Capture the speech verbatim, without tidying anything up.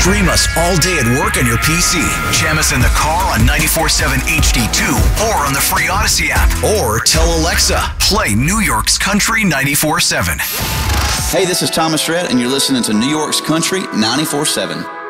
Stream us all day at work on your P C. Jam us in the car on ninety-four point seven H D two or on the free Odyssey app. Or tell Alexa, play New York's Country ninety-four point seven. Hey, this is Thomas Rhett, and you're listening to New York's Country ninety-four point seven.